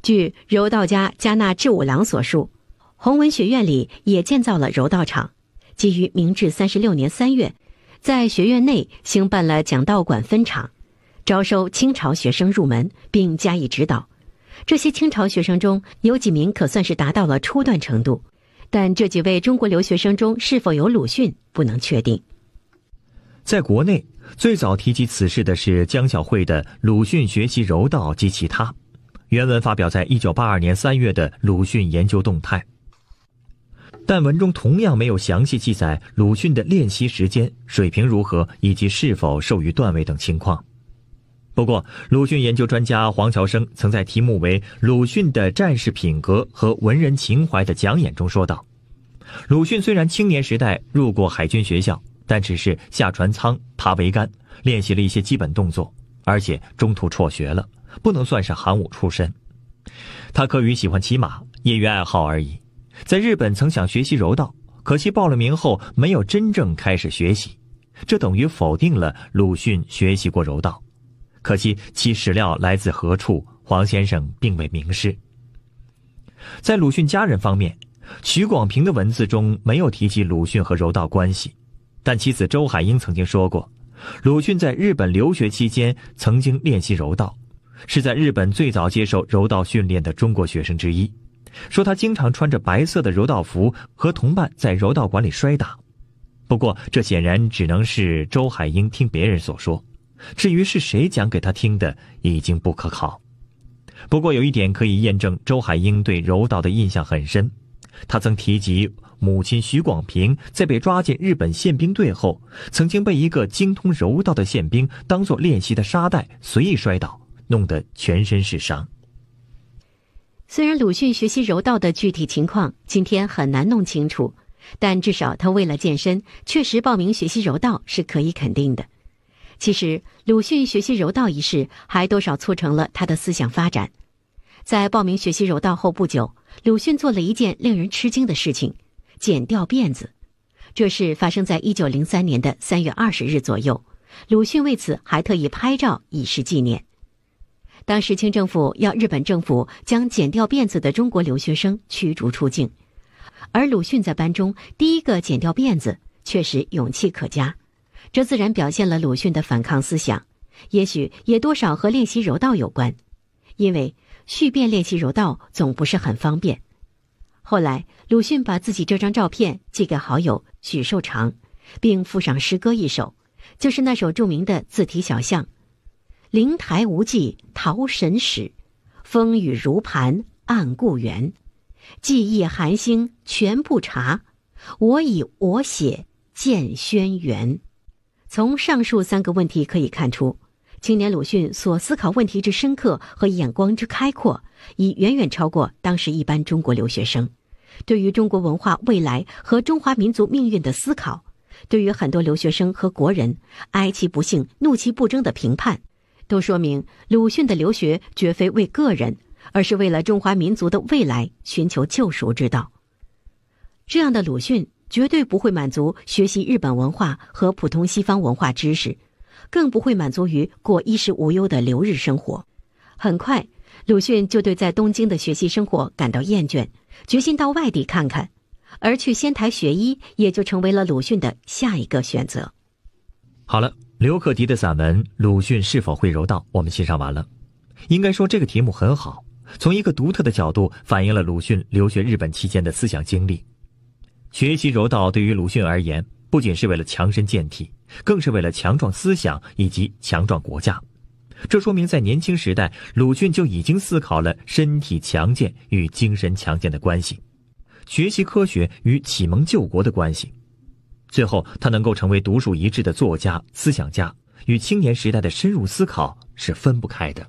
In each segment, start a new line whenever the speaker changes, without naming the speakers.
据柔道家加纳志五郎所述，弘文学院里也建造了柔道场，即于明治36年3月，在学院内兴办了讲道馆分场，招收清朝学生入门并加以指导。这些清朝学生中有几名可算是达到了初段程度，但这几位中国留学生中是否有鲁迅不能确定。
在国内最早提及此事的是江小慧的《鲁迅学习柔道及其他》，原文发表在1982年3月的《鲁迅研究动态》，但文中同样没有详细记载鲁迅的练习时间、水平如何以及是否授予段位等情况。不过，鲁迅研究专家黄乔生曾在题目为《鲁迅的战士品格和文人情怀》的讲演中说道，鲁迅虽然青年时代入过海军学校，但只是下船舱、爬桅杆，练习了一些基本动作，而且中途辍学了，不能算是韩武出身。他课余喜欢骑马，业余爱好而已。在日本曾想学习柔道，可惜报了名后没有真正开始学习，这等于否定了鲁迅学习过柔道。可惜其史料来自何处，黄先生并未明示。在鲁迅家人方面，许广平的文字中没有提及鲁迅和柔道关系，但妻子周海婴曾经说过，鲁迅在日本留学期间曾经练习柔道，是在日本最早接受柔道训练的中国学生之一，说他经常穿着白色的柔道服和同伴在柔道馆里摔打。不过这显然只能是周海婴听别人所说，至于是谁讲给他听的已经不可考。不过有一点可以验证周海婴对柔道的印象很深，他曾提及母亲许广平在被抓进日本宪兵队后，曾经被一个精通柔道的宪兵当作练习的沙袋随意摔倒，弄得全身是伤。
虽然鲁迅学习柔道的具体情况今天很难弄清楚，但至少他为了健身确实报名学习柔道是可以肯定的。其实鲁迅学习柔道一事还多少促成了他的思想发展。在报名学习柔道后不久，鲁迅做了一件令人吃惊的事情，剪掉辫子。这事发生在1903年的3月20日左右，鲁迅为此还特意拍照以示纪念。当时清政府要日本政府将剪掉辫子的中国留学生驱逐出境，而鲁迅在班中第一个剪掉辫子，确实勇气可嘉。这自然表现了鲁迅的反抗思想，也许也多少和练习柔道有关，因为续辫练习柔道总不是很方便。后来鲁迅把自己这张照片寄给好友许寿裳，并附上诗歌一首，就是那首著名的自题小巷：灵台无际陶神使，风雨如磐暗故园，记忆寒星全不察，我以我写见轩辕。从上述3个问题可以看出，青年鲁迅所思考问题之深刻和眼光之开阔，已远远超过当时一般中国留学生。对于中国文化未来和中华民族命运的思考，对于很多留学生和国人哀其不幸怒其不争的评判，都说明鲁迅的留学绝非为个人，而是为了中华民族的未来寻求救赎之道。这样的鲁迅绝对不会满足学习日本文化和普通西方文化知识，更不会满足于过衣食无忧的留日生活。很快，鲁迅就对在东京的学习生活感到厌倦，决心到外地看看，而去仙台学医也就成为了鲁迅的下一个选择。
好了，刘克迪的散文《鲁迅是否会柔道》我们欣赏完了。应该说这个题目很好，从一个独特的角度反映了鲁迅留学日本期间的思想经历。学习柔道对于鲁迅而言，不仅是为了强身健体，更是为了强壮思想以及强壮国家。这说明在年轻时代，鲁迅就已经思考了身体强健与精神强健的关系，学习科学与启蒙救国的关系。最后他能够成为独树一帜的作家、思想家，与青年时代的深入思考是分不开的。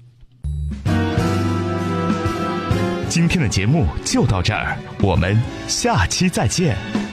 今天的节目就到这儿，我们下期再见。